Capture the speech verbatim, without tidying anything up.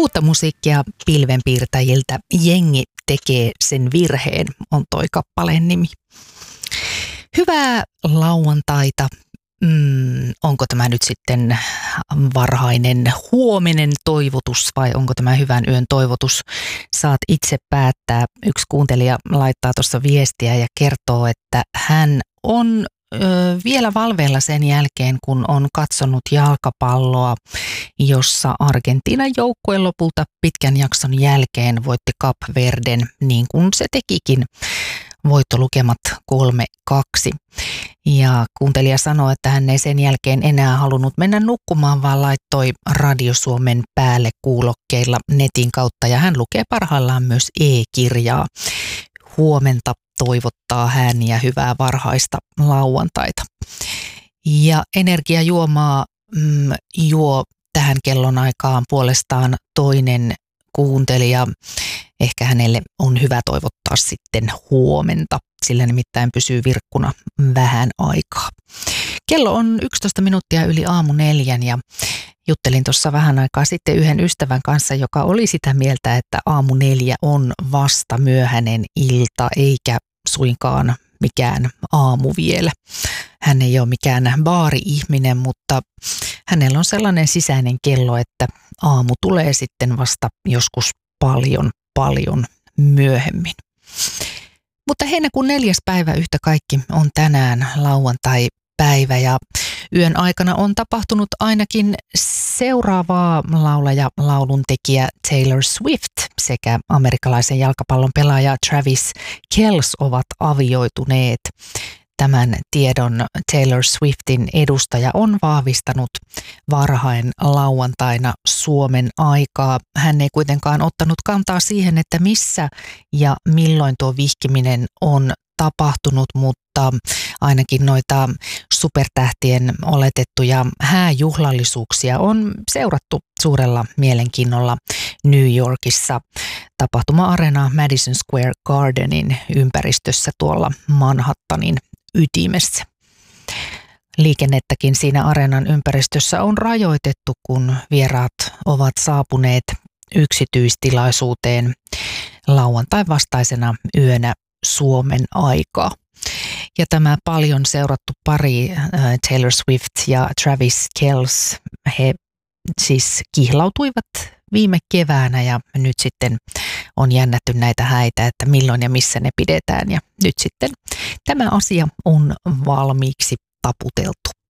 Uutta musiikkia pilvenpiirtäjiltä Jengi tekee sen virheen on toi kappaleen nimi. Hyvää lauantaita. Mm, onko tämä nyt sitten varhainen huominen toivotus vai onko tämä hyvän yön toivotus? Saat itse päättää. Yksi kuuntelija laittaa tuossa viestiä ja kertoo, että hän on ö, vielä valveilla sen jälkeen, kun on katsonut jalkapalloa, jossa Argentiinan joukkue lopulta pitkän jakson jälkeen voitti Kap Verden niin kuin se tekikin. Voittolukemat kolme kaksi. Ja kuuntelija sanoi, että hän ei sen jälkeen enää halunnut mennä nukkumaan, vaan laittoi Radio Suomen päälle kuulokkeilla netin kautta. Ja hän lukee parhaillaan myös e-kirjaa. Huomenta toivottaa hän ja hyvää varhaista lauantaita. Ja energiajuomaa mm, juo tähän kellon aikaan puolestaan toinen kuuntelija. Ehkä hänelle on hyvä toivottaa sitten huomenta, sillä nimittäin pysyy virkkuna vähän aikaa. Kello on yksitoista minuuttia yli aamu neljän ja juttelin tuossa vähän aikaa sitten yhden ystävän kanssa, joka oli sitä mieltä, että aamu neljä on vasta myöhäinen ilta eikä suinkaan mikään aamu vielä. Hän ei ole mikään baari-ihminen, mutta hänellä on sellainen sisäinen kello, että aamu tulee sitten vasta joskus paljon, paljon myöhemmin. Mutta heinäkuun neljäs päivä yhtä kaikki on tänään lauantai-päivä ja yön aikana on tapahtunut ainakin seuraavaa laulaja lauluntekijä Taylor Swift sekä amerikkalaisen jalkapallon pelaaja Travis Kelce ovat avioituneet. Tämän tiedon Taylor Swiftin edustaja on vahvistanut varhain lauantaina Suomen aikaa. Hän ei kuitenkaan ottanut kantaa siihen, että missä ja milloin tuo vihkiminen on tapahtunut, mutta ainakin noita supertähtien oletettuja hääjuhlallisuuksia on seurattu suurella mielenkiinnolla New Yorkissa tapahtuma-areena Madison Square Gardenin ympäristössä tuolla Manhattanin ytimessä. Liikennettäkin siinä areenan ympäristössä on rajoitettu, kun vieraat ovat saapuneet yksityistilaisuuteen lauantain vastaisena yönä Suomen aikaa. Ja tämä paljon seurattu pari Taylor Swift ja Travis Kelce, he siis kihlautuivat viime keväänä ja nyt sitten on jännätty näitä häitä, että milloin ja missä ne pidetään ja nyt sitten tämä asia on valmiiksi taputeltu.